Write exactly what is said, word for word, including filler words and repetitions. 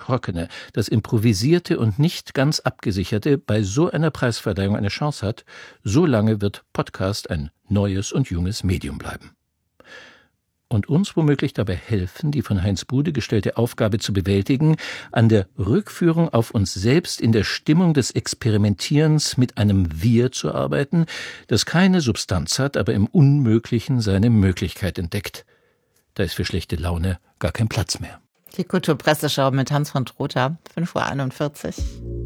Trockene, das Improvisierte und nicht ganz Abgesicherte bei so einer Preisverleihung eine Chance hat, so lange wird Podcast ein neues und junges Medium bleiben. Und uns womöglich dabei helfen, die von Heinz Bude gestellte Aufgabe zu bewältigen, an der Rückführung auf uns selbst in der Stimmung des Experimentierens mit einem Wir zu arbeiten, das keine Substanz hat, aber im Unmöglichen seine Möglichkeit entdeckt. Da ist für schlechte Laune gar kein Platz mehr. Die Kulturpresseschau mit Hans von Trotha, fünf Uhr einundvierzig.